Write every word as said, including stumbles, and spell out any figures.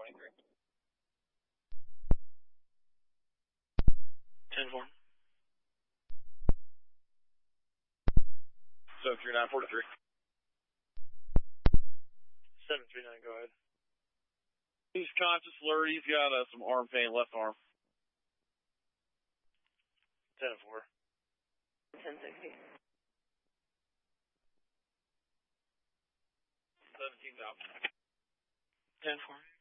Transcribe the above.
twenty-three. ten four. seven three nine forty-three. seven three nine, go ahead. He's conscious, alert. He's got uh, some arm pain, left arm. ten four. ten sixty. seventeen thousand. ten four.